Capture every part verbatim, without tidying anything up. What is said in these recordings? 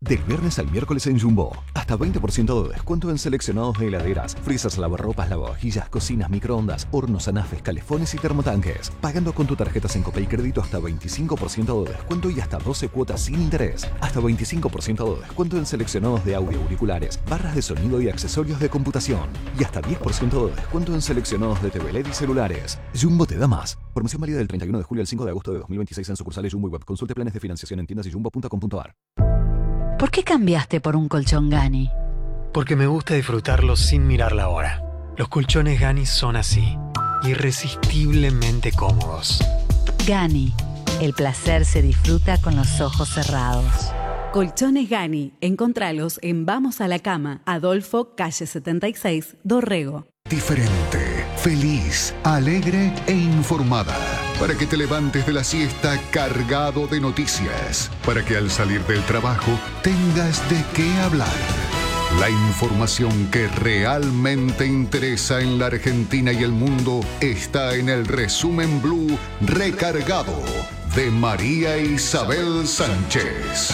Del viernes al miércoles en Jumbo. Hasta veinte por ciento de descuento en seleccionados de heladeras, freezers, lavarropas, lavavajillas, cocinas, microondas, hornos, anafes, calefones y termotanques. Pagando con tu tarjeta Sencope y crédito hasta veinticinco por ciento de descuento y hasta doce cuotas sin interés. Hasta veinticinco por ciento de descuento en seleccionados de audio, auriculares, barras de sonido y accesorios de computación. Y hasta diez por ciento de descuento en seleccionados de T V L E D y celulares. Jumbo te da más. Promoción válida del treinta y uno de julio al cinco de agosto de dos mil veintiséis en sucursales Jumbo y Web. Consulte planes de financiación en tiendas y jumbo punto com punto a r. ¿Por qué cambiaste por un colchón Gani? Porque me gusta disfrutarlos sin mirar la hora. Los colchones Gani son así, irresistiblemente cómodos. Gani, el placer se disfruta con los ojos cerrados. Colchones Gani, encontralos en Vamos a la Cama, Adolfo, calle setenta y seis, Dorrego. Diferente, feliz, alegre e informada. Para que te levantes de la siesta cargado de noticias. Para que al salir del trabajo tengas de qué hablar. La información que realmente interesa en la Argentina y el mundo está en el Resumen Blue Recargado de María Isabel Sánchez.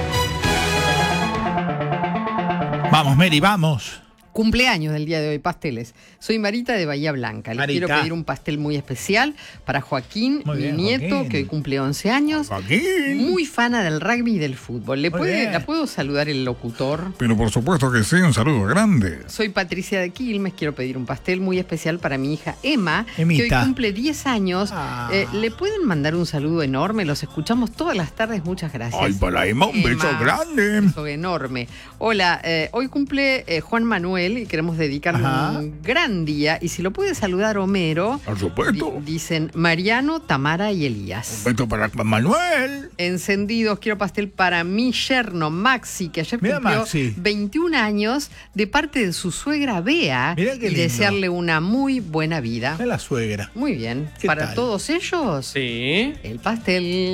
Vamos, Mary, vamos. Cumpleaños del día de hoy, pasteles. Soy Marita de Bahía Blanca. Les Marita. quiero pedir un pastel muy especial para Joaquín, Muy mi bien, nieto, Joaquín. que hoy cumple once años. Joaquín. Muy fana del rugby y del fútbol. ¿Le Muy puede, bien. ¿La puedo saludar el locutor? Pero por supuesto que sí, un saludo grande. Soy Patricia de Quilmes. Quiero pedir un pastel muy especial para mi hija Emma, Emita. que hoy cumple diez años. Ah. Eh, ¿Le pueden mandar un saludo enorme? Los escuchamos todas las tardes. Muchas gracias. Ay, para Emma, un beso Emma, grande. un beso enorme. Hola, eh, hoy cumple eh, Juan Manuel y queremos dedicarle Ajá. un gran día. Y si lo puede saludar Homero, Por supuesto. di- dicen Mariano, Tamara y Elías. Un beso para Juan Manuel. Encendidos, quiero pastel para mi yerno Maxi, que ayer Mira, cumplió Maxi. veintiún años, de parte de su suegra Bea. Mira qué y lindo. desearle una muy buena vida. Es la suegra. Muy bien. ¿Qué Para tal? todos ellos, Sí. el pastel.